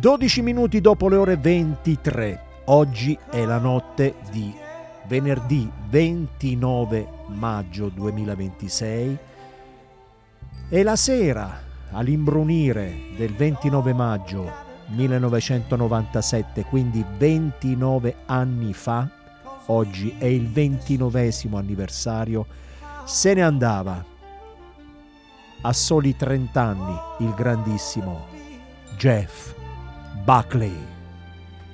12 minuti dopo le ore 23. Oggi è la notte di venerdì 29 maggio 2026 e la sera all'imbrunire del 29 maggio 1997, quindi 29 anni fa, oggi è il 29esimo anniversario, se ne andava a soli 30 anni il grandissimo Jeff Buckley.